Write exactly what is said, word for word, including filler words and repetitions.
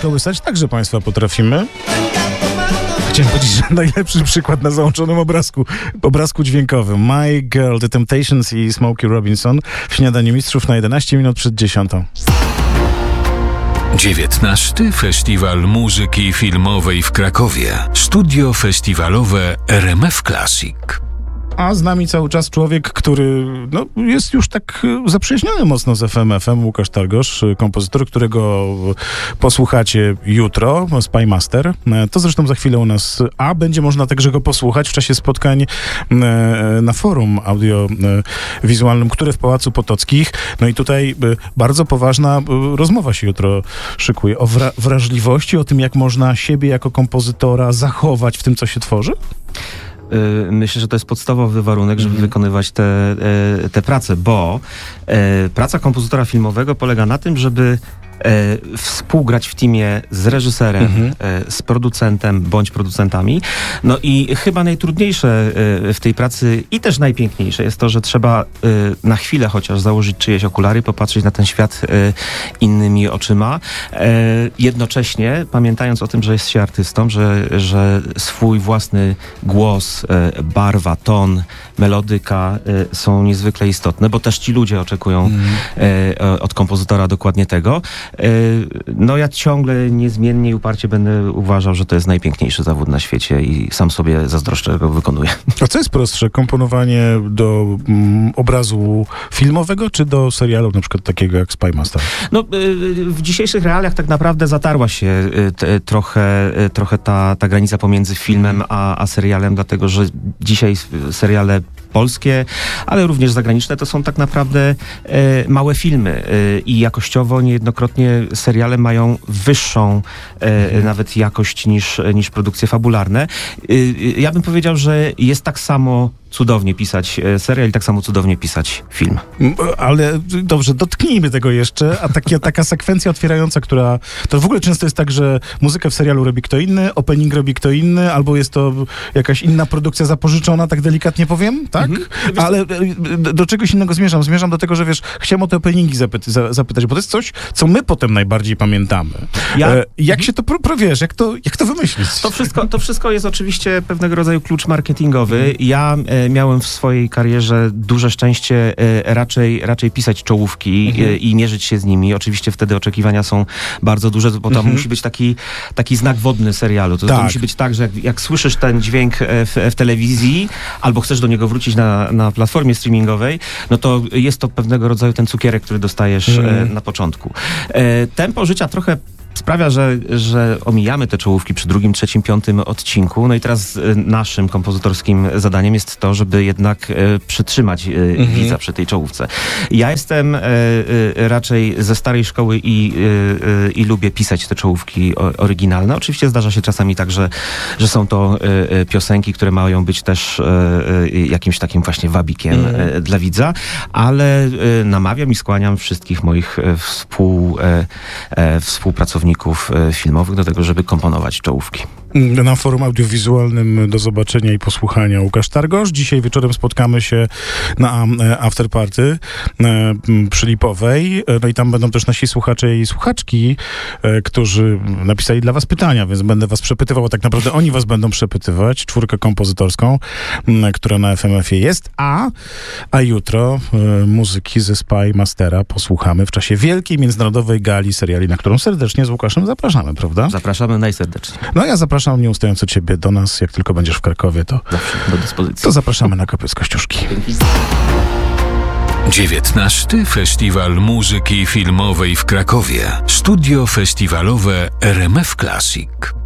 kołysać także Państwa potrafimy. Chciałem powiedzieć, że najlepszy przykład na załączonym obrazku, obrazku dźwiękowym. My Girl, The Temptations i Smokey Robinson w Śniadaniu Mistrzów na jedenaście minut przed dziesiątą. dziewiętnasty Festiwal Muzyki Filmowej w Krakowie. Studio festiwalowe R M F Classic. A z nami cały czas człowiek, który no, jest już tak zaprzyjaźniony mocno z F M F-em, Łukasz Targosz, kompozytor, którego posłuchacie jutro, Spymaster. To zresztą za chwilę u nas, a będzie można także go posłuchać w czasie spotkań na forum audiowizualnym, które w Pałacu Potockich. No i tutaj bardzo poważna rozmowa się jutro szykuje o wra- wrażliwości, o tym, jak można siebie jako kompozytora zachować w tym, co się tworzy. Myślę, że to jest podstawowy warunek, żeby mm. wykonywać te, te prace, bo praca kompozytora filmowego polega na tym, żeby E, współgrać w teamie z reżyserem, mhm. e, z producentem bądź producentami. No i chyba najtrudniejsze e, w tej pracy i też najpiękniejsze jest to, że trzeba e, na chwilę chociaż założyć czyjeś okulary, popatrzeć na ten świat e, innymi oczyma. E, jednocześnie pamiętając o tym, że jest się artystą, że, że swój własny głos, e, barwa, ton, melodyka e, są niezwykle istotne, bo też ci ludzie oczekują mhm. e, od kompozytora dokładnie tego. No ja ciągle niezmiennie i uparcie będę uważał, że to jest najpiękniejszy zawód na świecie i sam sobie zazdroszczę, że go wykonuję. A co jest prostsze? Komponowanie do mm, obrazu filmowego, czy do serialu na przykład takiego jak Spymaster? No w dzisiejszych realiach tak naprawdę zatarła się t, trochę, trochę ta, ta granica pomiędzy filmem a, a serialem, dlatego że dzisiaj seriale polskie, ale również zagraniczne, to są tak naprawdę e, małe filmy e, i jakościowo niejednokrotnie seriale mają wyższą e, mhm. nawet jakość niż, niż produkcje fabularne. E, ja bym powiedział, że jest tak samo cudownie pisać serial i tak samo cudownie pisać film. Ale dobrze, dotknijmy tego jeszcze, a takie, taka sekwencja otwierająca, która... To w ogóle często jest tak, że muzykę w serialu robi kto inny, opening robi kto inny, albo jest to jakaś inna produkcja zapożyczona, tak delikatnie powiem, tak? Mhm. Ale do, do czegoś innego zmierzam. Zmierzam do tego, że wiesz, chciałem o te openingi zapy- za, zapytać, bo to jest coś, co my potem najbardziej pamiętamy. Ja? E, jak mhm. się to, pro, wiesz, jak to, jak to wymyślić? To wszystko, to wszystko jest oczywiście pewnego rodzaju klucz marketingowy. Mhm. Ja e, miałem w swojej karierze duże szczęście e, raczej, raczej pisać czołówki mhm. e, i mierzyć się z nimi. Oczywiście wtedy oczekiwania są bardzo duże, bo tam mhm. musi być taki, taki znak wodny serialu. To, tak. to musi być tak, że jak, jak słyszysz ten dźwięk w, w telewizji, albo chcesz do niego wrócić na, na platformie streamingowej, no to jest to pewnego rodzaju ten cukierek, który dostajesz mhm. e, na początku. E, tempo życia trochę sprawia, że, że omijamy te czołówki przy drugim, trzecim, piątym odcinku. No i teraz naszym kompozytorskim zadaniem jest to, żeby jednak e, przytrzymać e, mhm. widza przy tej czołówce. Ja jestem e, e, raczej ze starej szkoły i, e, e, i lubię pisać te czołówki o, oryginalne. Oczywiście zdarza się czasami tak, że, że są to e, piosenki, które mają być też e, e, jakimś takim właśnie wabikiem mhm. e, dla widza, ale e, namawiam i skłaniam wszystkich moich e, współ, e, e, współpracowników filmowych do tego, żeby komponować czołówki. Na forum audiowizualnym do zobaczenia i posłuchania Łukasz Targosz. Dzisiaj wieczorem spotkamy się na afterparty przy Lipowej. No i tam będą też nasi słuchacze i słuchaczki, którzy napisali dla was pytania, więc będę was przepytywał, a tak naprawdę oni was będą przepytywać. Czwórkę kompozytorską, która na F M F-ie jest, a, a jutro muzyki ze Spymastera posłuchamy w czasie wielkiej międzynarodowej gali seriali, na którą serdecznie z Łukaszem zapraszamy, prawda? Zapraszamy najserdeczniej. No ja zapraszam nieustająco ciebie do nas. Jak tylko będziesz w Krakowie, to, do dyspozycji. To zapraszamy na Kopiec Kościuszki. dziewiętnasty Festiwal Muzyki Filmowej w Krakowie. Studio festiwalowe R M F Classic.